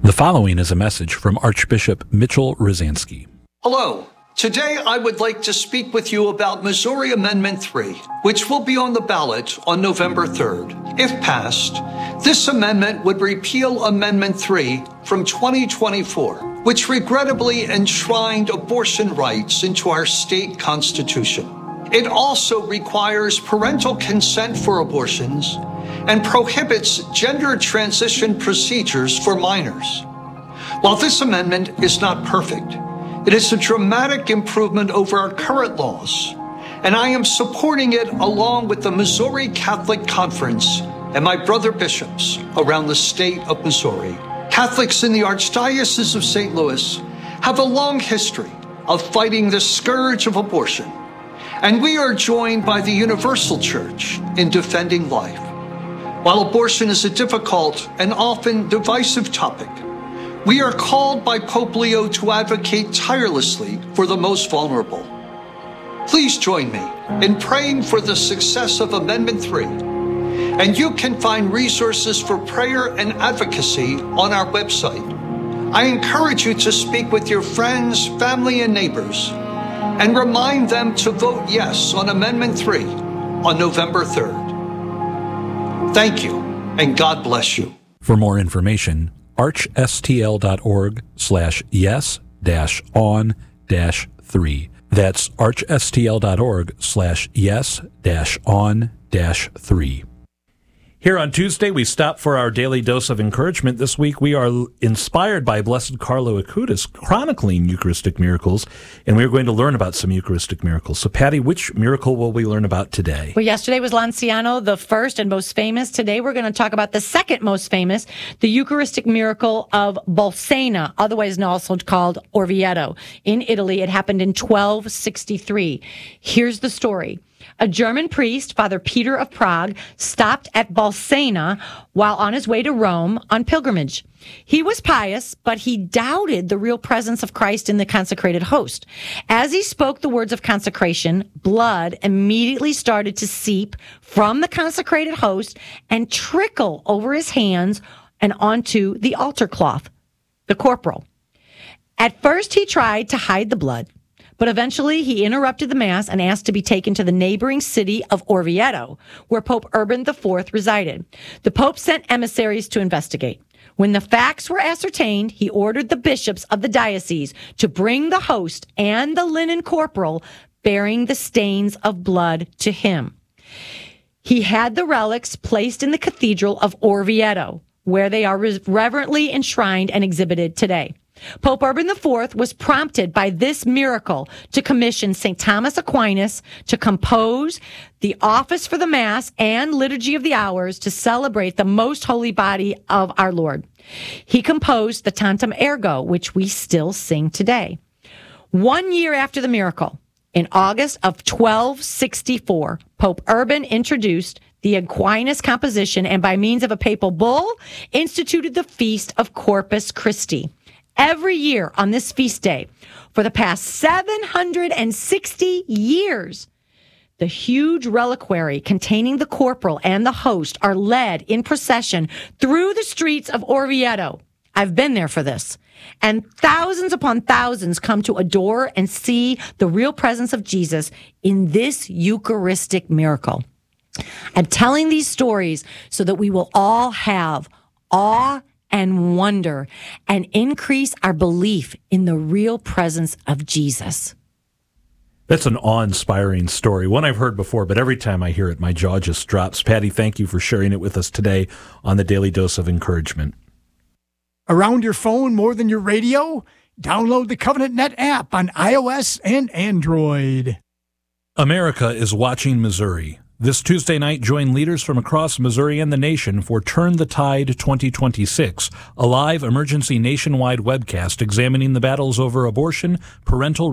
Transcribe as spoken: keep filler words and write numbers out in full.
The following is a message from Archbishop Mitchell Rosansky. Hello. Today I would like to speak with you about Missouri Amendment three, which will be on the ballot on November third. If passed, this amendment would repeal Amendment three from twenty twenty-four, which regrettably enshrined abortion rights into our state constitution. It also requires parental consent for abortions and prohibits gender transition procedures for minors. While this amendment is not perfect, it is a dramatic improvement over our current laws, and I am supporting it along with the Missouri Catholic Conference and my brother bishops around the state of Missouri. Catholics in the Archdiocese of Saint Louis have a long history of fighting the scourge of abortion, and we are joined by the Universal Church in defending life. While abortion is a difficult and often divisive topic, we are called by Pope Leo to advocate tirelessly for the most vulnerable. Please join me in praying for the success of Amendment three, and you can find resources for prayer and advocacy on our website. I encourage you to speak with your friends, family, and neighbors, and remind them to vote yes on Amendment three on November third. Thank you, and God bless you. For more information, archstl.org slash yes dash on dash three. That's archstl.org slash yes dash on dash three. Here on Tuesday, we stop for our daily dose of encouragement. This week, we are inspired by Blessed Carlo Acutis chronicling Eucharistic miracles, and we're going to learn about some Eucharistic miracles. So, Patty, which miracle will we learn about today? Well, yesterday was Lanciano, the first and most famous. Today, we're going to talk about the second most famous, the Eucharistic miracle of Bolsena, otherwise also called Orvieto. In Italy, it happened in twelve sixty-three. Here's the story. A German priest, Father Peter of Prague, stopped at Bolsena while on his way to Rome on pilgrimage. He was pious, but he doubted the real presence of Christ in the consecrated host. As he spoke the words of consecration, blood immediately started to seep from the consecrated host and trickle over his hands and onto the altar cloth, the corporal. At first, he tried to hide the blood, but eventually he interrupted the Mass and asked to be taken to the neighboring city of Orvieto, where Pope Urban the Fourth resided. The Pope sent emissaries to investigate. When the facts were ascertained, he ordered the bishops of the diocese to bring the host and the linen corporal bearing the stains of blood to him. He had the relics placed in the cathedral of Orvieto, where they are reverently enshrined and exhibited today. Pope Urban the Fourth was prompted by this miracle to commission Saint Thomas Aquinas to compose the Office for the Mass and Liturgy of the Hours to celebrate the most holy body of our Lord. He composed the Tantum Ergo, which we still sing today. One year after the miracle, in August of twelve sixty-four, Pope Urban introduced the Aquinas composition and by means of a papal bull instituted the Feast of Corpus Christi. Every year on this feast day, for the past seven hundred sixty years, the huge reliquary containing the corporal and the host are led in procession through the streets of Orvieto. I've been there for this. And thousands upon thousands come to adore and see the real presence of Jesus in this Eucharistic miracle. I'm telling these stories so that we will all have awe and wonder and increase our belief in the real presence of Jesus. That's an awe-inspiring story, one I've heard before, but every time I hear it, my jaw just drops. Patty, thank you for sharing it with us today on the Daily Dose of Encouragement. Around your phone more than your radio? Download the Covenant Net app on iOS and Android. America is watching Missouri. This Tuesday night, join leaders from across Missouri and the nation for Turn the Tide twenty twenty-six, a live emergency nationwide webcast examining the battles over abortion, parental